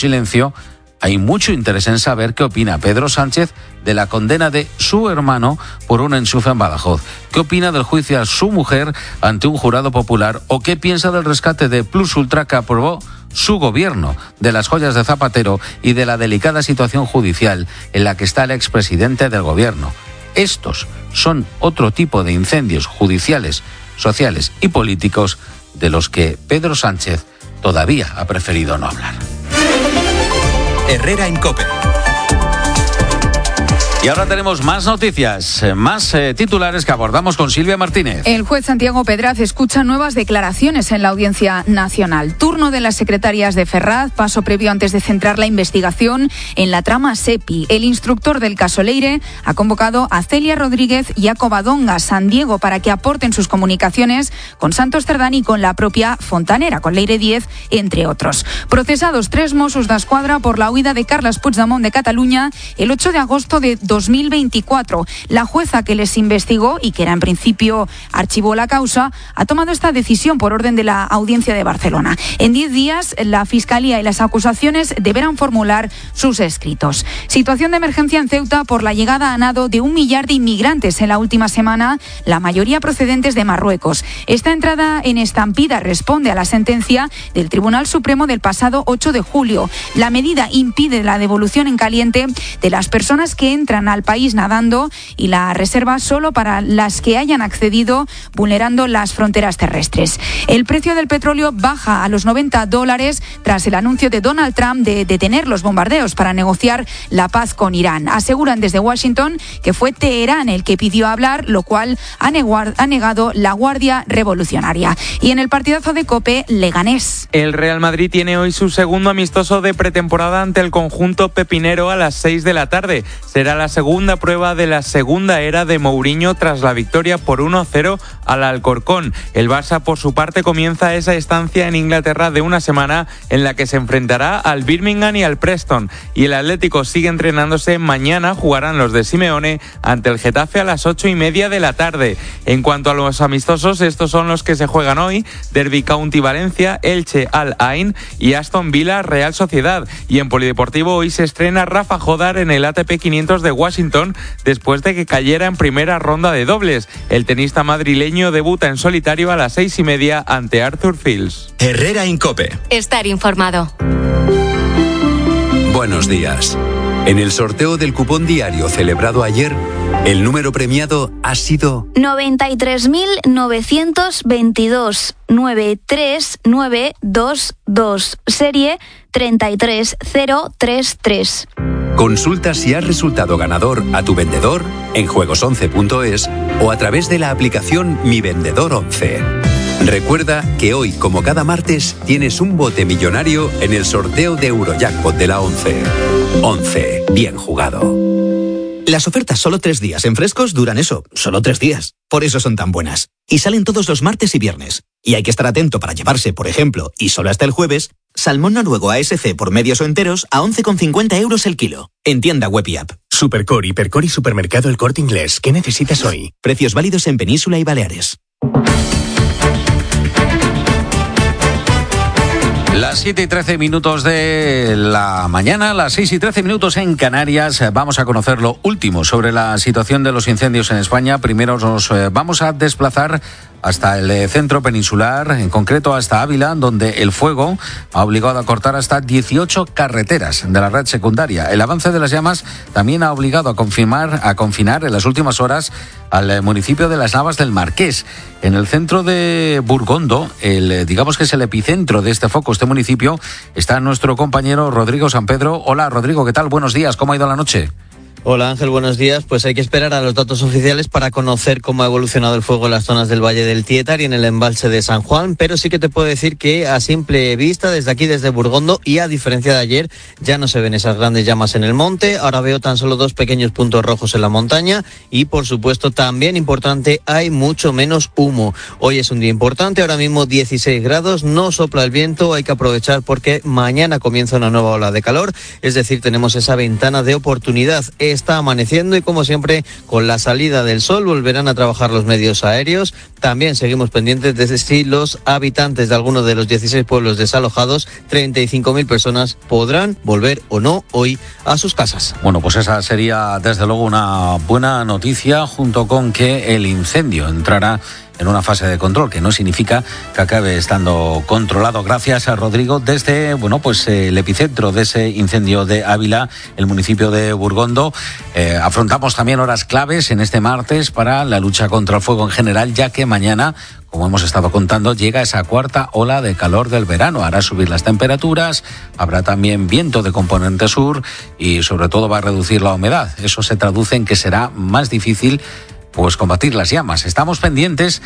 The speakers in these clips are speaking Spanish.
silencio, hay mucho interés en saber qué opina Pedro Sánchez de la condena de su hermano por un enchufe en Badajoz, qué opina del juicio a su mujer ante un jurado popular o qué piensa del rescate de Plus Ultra que aprobó su gobierno, de las joyas de Zapatero y de la delicada situación judicial en la que está el expresidente del gobierno. Estos son otro tipo de incendios judiciales, sociales y políticos de los que Pedro Sánchez todavía ha preferido no hablar. Herrera en COPE. Y ahora tenemos más noticias, más titulares que abordamos con Silvia Martínez. El juez Santiago Pedraz escucha nuevas declaraciones en la Audiencia Nacional. Turno de las secretarias de Ferraz, paso previo antes de centrar la investigación en la trama SEPI. El instructor del caso Leire ha convocado a Celia Rodríguez y a Covadonga San Diego para que aporten sus comunicaciones con Santos Cerdán y con la propia Fontanera, con Leire 10, entre otros. Procesados 3 Mossos d'Esquadra por la huida de Carles Puigdemont de Cataluña el 8 de agosto de 2024. La jueza que les investigó y que era en principio archivó la causa ha tomado esta decisión por orden de la Audiencia de Barcelona. En 10 días la Fiscalía y las acusaciones deberán formular sus escritos. Situación de emergencia en Ceuta por la llegada a nado de 1 millar de inmigrantes en la última semana, la mayoría procedentes de Marruecos. Esta entrada en estampida responde a la sentencia del Tribunal Supremo del pasado 8 de julio. La medida impide la devolución en caliente de las personas que entran al país nadando y la reserva solo para las que hayan accedido vulnerando las fronteras terrestres. El precio del petróleo baja a los $90 tras el anuncio de Donald Trump de detener los bombardeos para negociar la paz con Irán. Aseguran desde Washington que fue Teherán el que pidió hablar, lo cual ha negado la Guardia Revolucionaria. Y en el partidazo de COPE, Leganés. El Real Madrid tiene hoy su segundo amistoso de pretemporada ante el conjunto pepinero a las 6 de la tarde. Será la segunda prueba de la segunda era de Mourinho tras la victoria por 1-0 al Alcorcón. El Barça, por su parte, comienza esa estancia en Inglaterra de una semana en la que se enfrentará al Birmingham y al Preston. Y el Atlético sigue entrenándose. Mañana jugarán los de Simeone ante el Getafe a las 8:30 de la tarde. En cuanto a los amistosos, estos son los que se juegan hoy: Derby County Valencia, Elche Al Ain y Aston Villa Real Sociedad. Y en polideportivo hoy se estrena Rafa Jodar en el ATP 500 de Washington después de que cayera en primera ronda de dobles. El tenista madrileño debuta en solitario a las 6:30 ante Arthur Fields. Herrera en COPE. Estar informado. Buenos días. En el sorteo del cupón diario celebrado ayer, el número premiado ha sido 93.922 93922, serie 33033. Consulta si has resultado ganador a tu vendedor en juegos11.es o a través de la aplicación Mi Vendedor 11. Recuerda que hoy, como cada martes, tienes un bote millonario en el sorteo de Eurojackpot de la 11. 11. Bien jugado. Las ofertas solo 3 días en Frescos duran eso, solo 3 días. Por eso son tan buenas. Y salen todos los martes y viernes. Y hay que estar atento para llevarse, por ejemplo, y solo hasta el jueves, salmón noruego ASC por medios o enteros a 11,50 € el kilo. En tienda web y app. Supercore, Hipercore y Supermercado El Corte Inglés. ¿Qué necesitas hoy? Precios válidos en Península y Baleares. Las 7:13 de la mañana, las 6:13 en Canarias. Vamos a conocer lo último sobre la situación de los incendios en España. Primero nos vamos a desplazar hasta el centro peninsular, en concreto hasta Ávila, donde el fuego ha obligado a cortar hasta 18 carreteras de la red secundaria. El avance de las llamas también ha obligado a confinar en las últimas horas al municipio de Las Navas del Marqués. En el centro de Burgondo, digamos que es el epicentro de este foco, este municipio, está nuestro compañero Rodrigo San Pedro. Hola Rodrigo, ¿qué tal? Buenos días, ¿cómo ha ido la noche? Hola Ángel, buenos días. Pues hay que esperar a los datos oficiales para conocer cómo ha evolucionado el fuego en las zonas del Valle del Tietar y en el embalse de San Juan, pero sí que te puedo decir que a simple vista, desde aquí, desde Burgondo, y a diferencia de ayer, ya no se ven esas grandes llamas en el monte. Ahora veo tan solo 2 pequeños puntos rojos en la montaña y, por supuesto, también importante, hay mucho menos humo. Hoy es un día importante, ahora mismo 16 grados, no sopla el viento, hay que aprovechar porque mañana comienza una nueva ola de calor, es decir, tenemos esa ventana de oportunidad. está amaneciendo y como siempre con la salida del sol volverán a trabajar los medios aéreos. También seguimos pendientes de si los habitantes de algunos de los 16 pueblos desalojados, 35.000 personas, podrán volver o no hoy a sus casas. Bueno, pues esa sería desde luego una buena noticia, junto con que el incendio entrará en una fase de control, que no significa que acabe estando controlado. Gracias a Rodrigo desde, el epicentro de ese incendio de Ávila, el municipio de Burgondo. Afrontamos también horas claves en este martes para la lucha contra el fuego en general, ya que mañana, como hemos estado contando, llega esa cuarta ola de calor del verano. Hará subir las temperaturas, habrá también viento de componente sur y sobre todo va a reducir la humedad. Eso se traduce en que será más difícil combatir las llamas. Estamos pendientes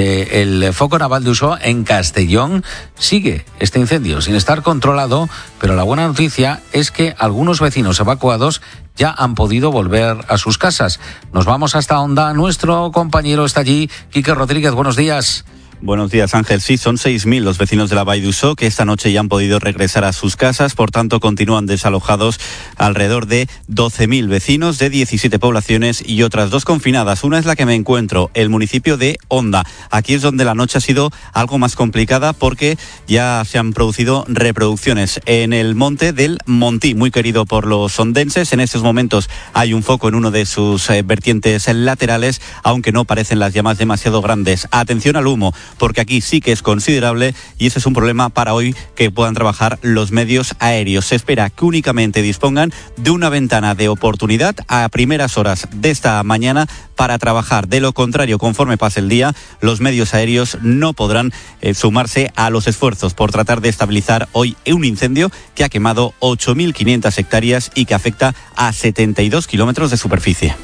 del foco naval de Uso en Castellón. Sigue este incendio sin estar controlado, pero la buena noticia es que algunos vecinos evacuados ya han podido volver a sus casas. Nos vamos hasta Onda. Nuestro compañero está allí, Quique Rodríguez. Buenos días. Buenos días, Ángel. Sí, son 6.000 los vecinos de la Vall d'Uso que esta noche ya han podido regresar a sus casas. Por tanto, continúan desalojados alrededor de 12.000 vecinos de 17 poblaciones y otras 2 confinadas. Una es la que me encuentro, el municipio de Onda. Aquí es donde la noche ha sido algo más complicada porque ya se han producido reproducciones en el monte del Montí, muy querido por los ondenses. En estos momentos hay un foco en uno de sus vertientes laterales, aunque no parecen las llamas demasiado grandes. Atención al humo, porque aquí sí que es considerable y ese es un problema para hoy que puedan trabajar los medios aéreos. Se espera que únicamente dispongan de una ventana de oportunidad a primeras horas de esta mañana para trabajar. De lo contrario, conforme pase el día, los medios aéreos no podrán sumarse a los esfuerzos por tratar de estabilizar hoy un incendio que ha quemado 8.500 hectáreas y que afecta a 72 kilómetros de superficie.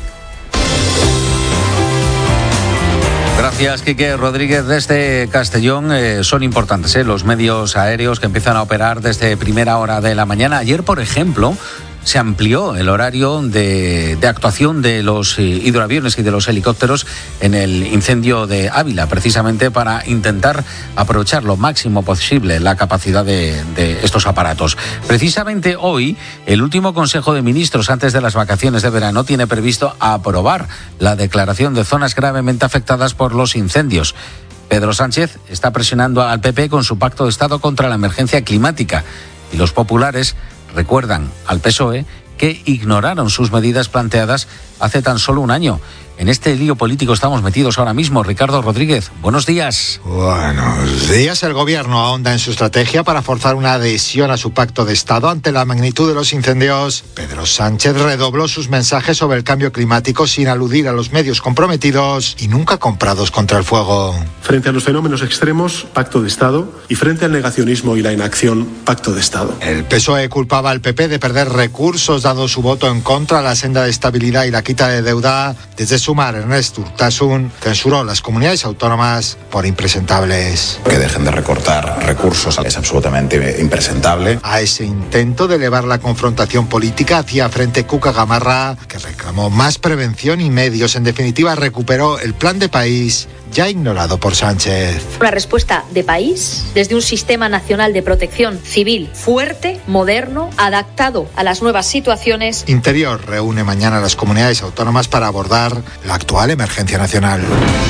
Gracias, Quique Rodríguez. Desde Castellón son importantes los medios aéreos que empiezan a operar desde primera hora de la mañana. Ayer, por ejemplo, se amplió el horario de actuación de los hidroaviones y de los helicópteros en el incendio de Ávila, precisamente para intentar aprovechar lo máximo posible la capacidad de estos aparatos. Precisamente hoy, el último Consejo de Ministros antes de las vacaciones de verano tiene previsto aprobar la declaración de zonas gravemente afectadas por los incendios. Pedro Sánchez está presionando al PP con su pacto de Estado contra la emergencia climática y los populares recuerdan al PSOE que ignoraron sus medidas planteadas hace tan solo un año. En este lío político estamos metidos ahora mismo. Ricardo Rodríguez, buenos días. Buenos días. El gobierno ahonda en su estrategia para forzar una adhesión a su pacto de Estado ante la magnitud de los incendios. Pedro Sánchez redobló sus mensajes sobre el cambio climático sin aludir a los medios comprometidos y nunca comprados contra el fuego. Frente a los fenómenos extremos, pacto de Estado, y frente al negacionismo y la inacción, pacto de Estado. El PSOE culpaba al PP de perder recursos dado su voto en contra a la senda de estabilidad y la quita de deuda. Desde Sumar, Ernest Urtasun censuró las comunidades autónomas por impresentables. Que dejen de recortar recursos es absolutamente impresentable. A ese intento de elevar la confrontación política hacía frente Cuca Gamarra, que reclamó más prevención y medios. En definitiva, recuperó el plan de país ya ignorado por Sánchez. Una respuesta de país desde un sistema nacional de protección civil fuerte, moderno, adaptado a las nuevas situaciones. Interior reúne mañana a las comunidades autónomas para abordar la actual emergencia nacional.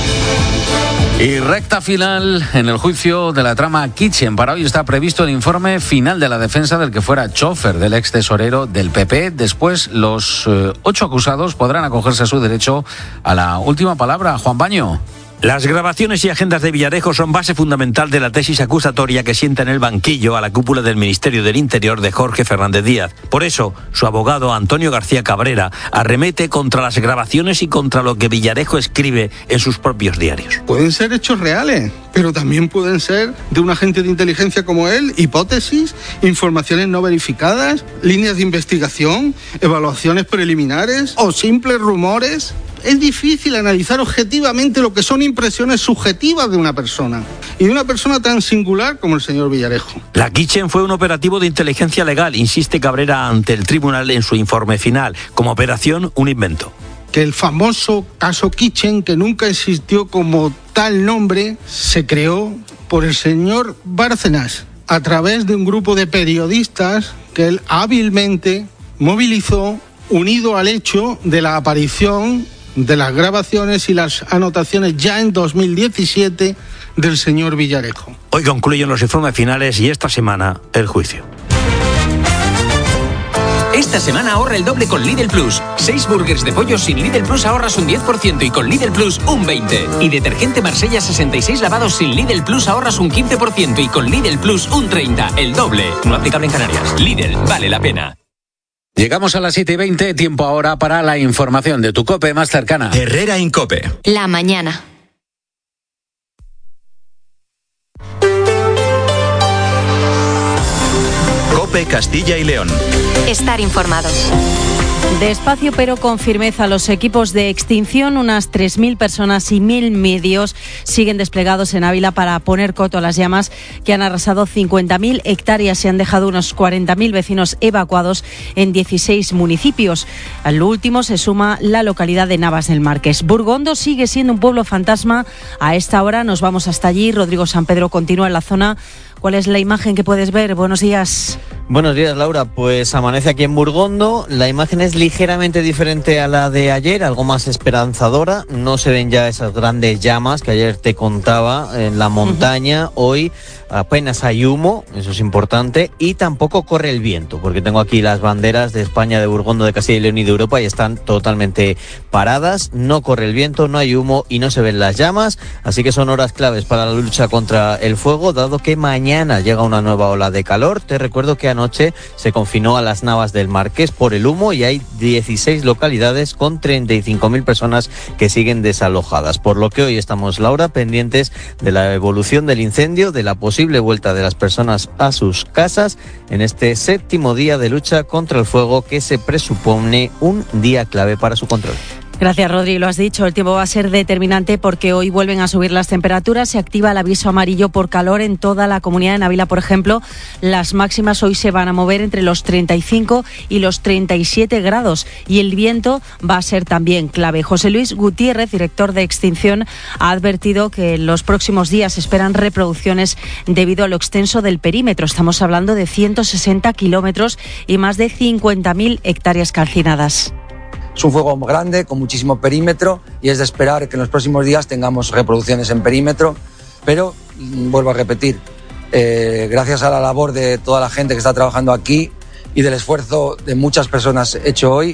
Y recta final en el juicio de la trama Kitchen. Para hoy está previsto el informe final de la defensa del que fuera chofer del ex tesorero del PP. Después, los 8 acusados podrán acogerse a su derecho a la última palabra. Juan Baño. Las grabaciones y agendas de Villarejo son base fundamental de la tesis acusatoria que sienta en el banquillo a la cúpula del Ministerio del Interior de Jorge Fernández Díaz. Por eso, su abogado Antonio García Cabrera arremete contra las grabaciones y contra lo que Villarejo escribe en sus propios diarios. Pueden ser hechos reales, pero también pueden ser de un agente de inteligencia como él, hipótesis, informaciones no verificadas, líneas de investigación, evaluaciones preliminares o simples rumores. Es difícil analizar objetivamente lo que son impresiones subjetivas de una persona, y de una persona tan singular como el señor Villarejo. La Kitchen fue un operativo de inteligencia legal, insiste Cabrera ante el tribunal en su informe final. Como operación, un invento. Que el famoso caso Kitchen, que nunca existió como tal nombre, se creó por el señor Bárcenas a través de un grupo de periodistas que él hábilmente movilizó unido al hecho de la aparición de las grabaciones y las anotaciones ya en 2017 del señor Villarejo. Hoy concluyen los informes finales y esta semana el juicio. Esta semana ahorra el doble con Lidl Plus. 6 burgers de pollo sin Lidl Plus ahorras un 10% y con Lidl Plus un 20%. Y detergente Marsella 66 lavados sin Lidl Plus ahorras un 15% y con Lidl Plus un 30%. El doble. No aplicable en Canarias. Lidl, vale la pena. Llegamos a las 7:20, tiempo ahora para la información de tu COPE más cercana. Herrera Incope. La mañana. COPE Castilla y León. Estar informados. Despacio pero con firmeza, los equipos de extinción, unas 3.000 personas y 1.000 medios siguen desplegados en Ávila para poner coto a las llamas que han arrasado 50.000 hectáreas y han dejado unos 40.000 vecinos evacuados en 16 municipios. A lo último se suma la localidad de Navas del Marqués. Burgondo sigue siendo un pueblo fantasma. A esta hora nos vamos hasta allí. Rodrigo San Pedro continúa en la zona. ¿Cuál es la imagen que puedes ver? Buenos días. Buenos días, Laura. Pues amanece aquí en Burgondo. La imagen es ligeramente diferente a la de ayer, algo más esperanzadora. No se ven ya esas grandes llamas que ayer te contaba en la montaña. Hoy apenas hay humo, eso es importante, y tampoco corre el viento, porque tengo aquí las banderas de España, de Burgondo, de Castilla y León y de Europa y están totalmente paradas. No corre el viento, no hay humo y no se ven las llamas, así que son horas claves para la lucha contra el fuego, dado que mañana llega una nueva ola de calor. Te recuerdo que anoche se confinó a las Navas del Marqués por el humo y hay 16 localidades con 35.000 personas que siguen desalojadas, por lo que hoy estamos, Laura, pendientes de la evolución del incendio, de la posible vuelta de las personas a sus casas en este 7º día de lucha contra el fuego, que se presupone un día clave para su control. Gracias, Rodri. Lo has dicho, el tiempo va a ser determinante porque hoy vuelven a subir las temperaturas. Se activa el aviso amarillo por calor en toda la comunidad. En Ávila, por ejemplo, las máximas hoy se van a mover entre los 35 y los 37 grados y el viento va a ser también clave. José Luis Gutiérrez, director de Extinción, ha advertido que en los próximos días se esperan reproducciones debido a lo extenso del perímetro. Estamos hablando de 160 kilómetros y más de 50.000 hectáreas calcinadas. Es un fuego grande, con muchísimo perímetro, y es de esperar que en los próximos días tengamos reproducciones en perímetro, pero vuelvo a repetir, gracias a la labor de toda la gente que está trabajando aquí y del esfuerzo de muchas personas hecho hoy,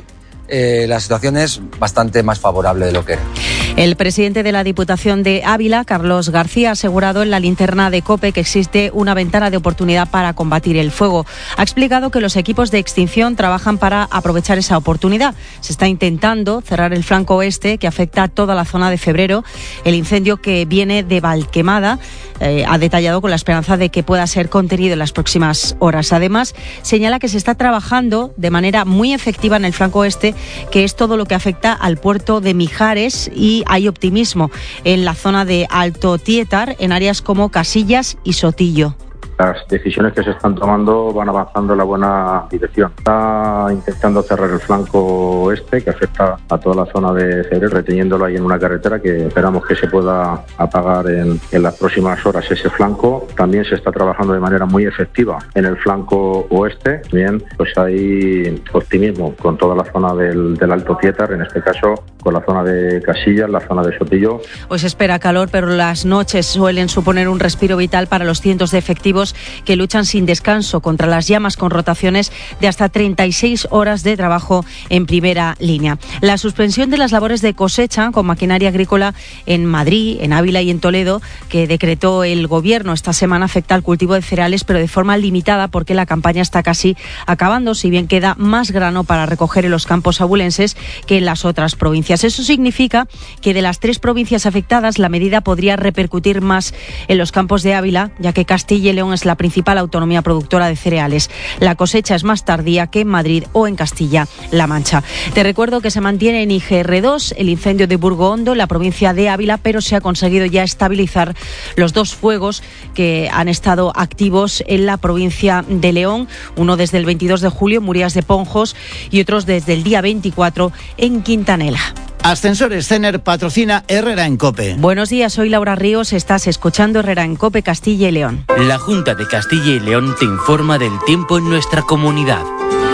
la situación es bastante más favorable de lo que era. El presidente de la Diputación de Ávila, Carlos García, ha asegurado en la linterna de COPE que existe una ventana de oportunidad para combatir el fuego. Ha explicado que los equipos de extinción trabajan para aprovechar esa oportunidad. Se está intentando cerrar el flanco oeste que afecta a toda la zona de Febrero. El incendio, que viene de Valquemada, ha detallado con la esperanza de que pueda ser contenido en las próximas horas. Además, señala que se está trabajando de manera muy efectiva en el flanco oeste, que es todo lo que afecta al puerto de Mijares, y hay optimismo en la zona de Alto Tietar, en áreas como Casillas y Sotillo. Las decisiones que se están tomando van avanzando en la buena dirección. Está intentando cerrar el flanco oeste, que afecta a toda la zona de Febrero, reteniéndolo ahí en una carretera que esperamos que se pueda apagar en las próximas horas ese flanco. También se está trabajando de manera muy efectiva en el flanco oeste. Bien, pues hay optimismo con toda la zona del Alto Tietar, en este caso con la zona de Casillas, la zona de Sotillo. Hoy se espera calor, pero las noches suelen suponer un respiro vital para los cientos de efectivos que luchan sin descanso contra las llamas, con rotaciones de hasta 36 horas de trabajo en primera línea. La suspensión de las labores de cosecha con maquinaria agrícola en Madrid, en Ávila y en Toledo, que decretó el Gobierno esta semana, afecta al cultivo de cereales, pero de forma limitada, porque la campaña está casi acabando, si bien queda más grano para recoger en los campos abulenses que en las otras provincias. Eso significa que de las 3 provincias afectadas, la medida podría repercutir más en los campos de Ávila, ya que Castilla y León es la principal autonomía productora de cereales. La cosecha es más tardía que en Madrid o en Castilla-La Mancha. Te recuerdo que se mantiene en IGR2 el incendio de Burgondo, en la provincia de Ávila, pero se ha conseguido ya estabilizar los 2 fuegos que han estado activos en la provincia de León, uno desde el 22 de julio, Murias de Ponjos, y otros desde el día 24 en Quintanela. Ascensores Cener patrocina Herrera en COPE. Buenos días, soy Laura Ríos, estás escuchando Herrera en COPE Castilla y León. La Junta de Castilla y León te informa del tiempo en nuestra comunidad.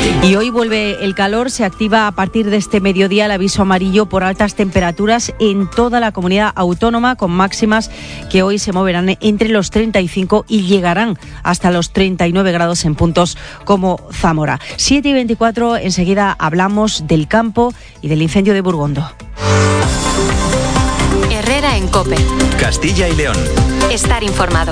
Y hoy vuelve el calor, se activa a partir de este mediodía el aviso amarillo por altas temperaturas en toda la comunidad autónoma, con máximas que hoy se moverán entre los 35 y llegarán hasta los 39 grados en puntos como Zamora. 7:24, enseguida hablamos del campo y del incendio de Burgondo. Herrera en COPE. Castilla y León. Estar informado.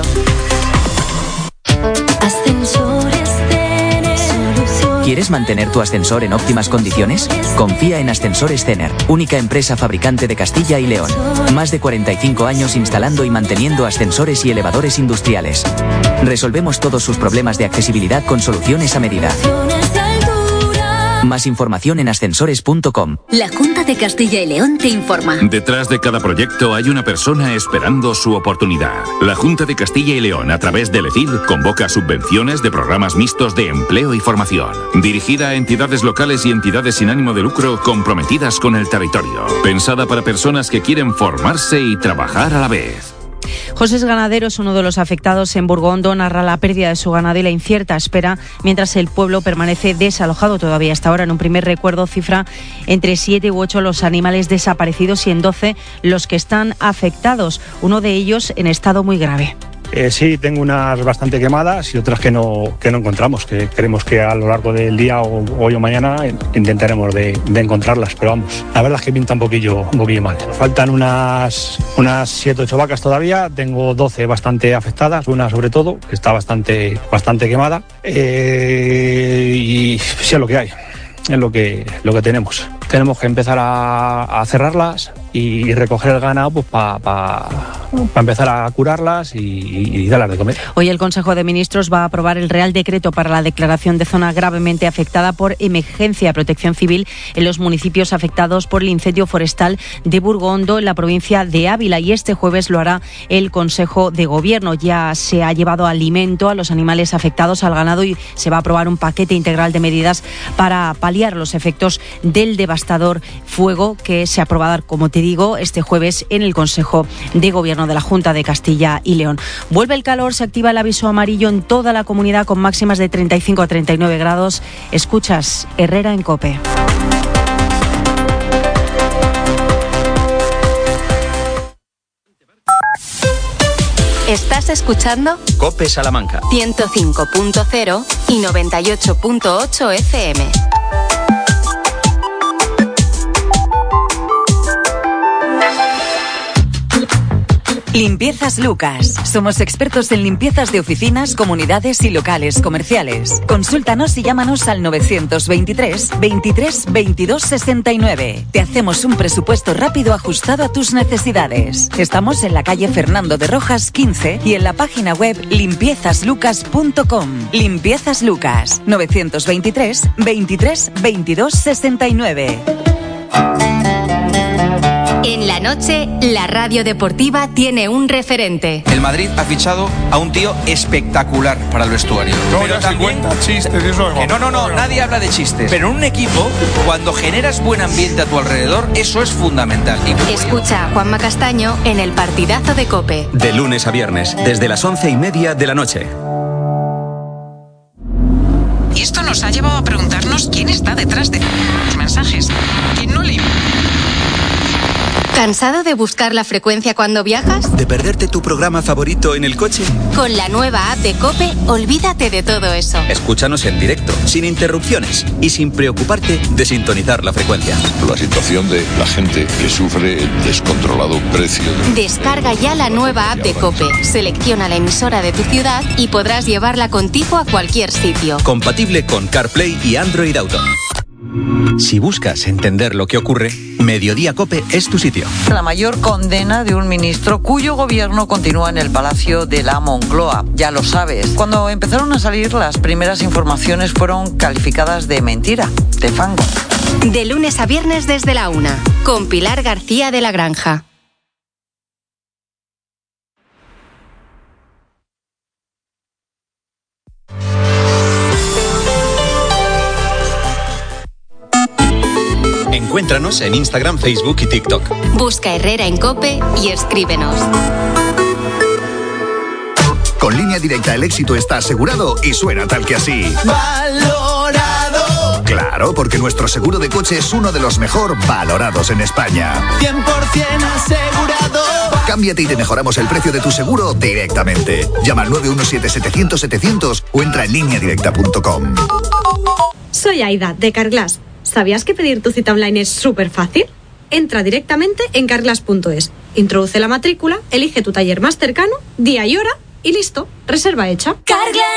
¿Quieres mantener tu ascensor en óptimas condiciones? Confía en Ascensores Cener, única empresa fabricante de Castilla y León. Más de 45 años instalando y manteniendo ascensores y elevadores industriales. Resolvemos todos sus problemas de accesibilidad con soluciones a medida. Más información en ascensores.com. La Junta de Castilla y León te informa. Detrás de cada proyecto hay una persona esperando su oportunidad. La Junta de Castilla y León, a través del ECID, convoca subvenciones de programas mixtos de empleo y formación, dirigida a entidades locales y entidades sin ánimo de lucro comprometidas con el territorio. Pensada para personas que quieren formarse y trabajar a la vez. José es ganadero, es uno de los afectados en Burgondo, narra la pérdida de su ganado y la incierta espera mientras el pueblo permanece desalojado todavía hasta ahora. En un primer recuerdo cifra entre 7 u 8 los animales desaparecidos y en 12 los que están afectados, uno de ellos en estado muy grave. Sí, tengo unas bastante quemadas y otras que no encontramos, que creemos que a lo largo del día o hoy o mañana intentaremos de encontrarlas, pero vamos, la verdad es que pinta un poquillo mal. Faltan unas 7 o 8 vacas todavía, tengo 12 bastante afectadas, una sobre todo, que está bastante quemada, y sí es lo que hay, es lo que tenemos. Tenemos que empezar a cerrarlas y recoger el ganado pues para empezar a curarlas y darlas de comer. Hoy el Consejo de Ministros va a aprobar el Real Decreto para la declaración de zona gravemente afectada por emergencia de protección civil en los municipios afectados por el incendio forestal de Burgondo en la provincia de Ávila, y este jueves lo hará el Consejo de Gobierno. Ya se ha llevado alimento a los animales afectados, al ganado, y se va a aprobar un paquete integral de medidas para paliar los efectos del devastador fuego que se aprobará, como te digo, este jueves en el Consejo de Gobierno de la Junta de Castilla y León. Vuelve el calor, se activa el aviso amarillo en toda la comunidad con máximas de 35 a 39 grados. Escuchas Herrera en COPE. ¿Estás escuchando? COPE Salamanca. 105.0 y 98.8 FM. Limpiezas Lucas. Somos expertos en limpiezas de oficinas, comunidades y locales comerciales. Consúltanos y llámanos al 923 23 22 69. Te hacemos un presupuesto rápido ajustado a tus necesidades. Estamos en la calle Fernando de Rojas 15 y en la página web limpiezaslucas.com. Limpiezas Lucas. 923 23 22 69. En la noche, la radio deportiva tiene un referente. El Madrid ha fichado a un tío espectacular para el vestuario. No, pero también chistes, eso es no, nadie habla de chistes. Pero en un equipo, cuando generas buen ambiente a tu alrededor, eso es fundamental. Escucha a Juanma Castaño en el partidazo de COPE. De lunes a viernes, desde las 11:30 de la noche. Y esto nos ha llevado a preguntarnos quién está detrás de los mensajes. ¿Quién no le... ¿Cansado de buscar la frecuencia cuando viajas? ¿De perderte tu programa favorito en el coche? Con la nueva app de COPE, olvídate de todo eso. Escúchanos en directo, sin interrupciones y sin preocuparte de sintonizar la frecuencia. La situación de la gente que sufre el descontrolado precio. Descarga ya la nueva app de COPE, selecciona la emisora de tu ciudad y podrás llevarla contigo a cualquier sitio. Compatible con CarPlay y Android Auto. Si buscas entender lo que ocurre, Mediodía COPE es tu sitio. La mayor condena de un ministro cuyo gobierno continúa en el Palacio de la Moncloa. Ya lo sabes. Cuando empezaron a salir, las primeras informaciones fueron calificadas de mentira, de fango. De lunes a viernes desde la 1, con Pilar García de la Granja. Encuéntranos en Instagram, Facebook y TikTok. Busca Herrera en COPE y escríbenos. Con Línea Directa el éxito está asegurado y suena tal que así. Valorado. Claro, porque nuestro seguro de coche es uno de los mejor valorados en España. 100% asegurado. Cámbiate y te mejoramos el precio de tu seguro directamente. Llama al 917-700-700 o entra en lineadirecta.com. Soy Aida, de Carglass. ¿Sabías que pedir tu cita online es súper fácil? Entra directamente en carglass.es, introduce la matrícula, elige tu taller más cercano, día y hora y listo, reserva hecha. Carglass.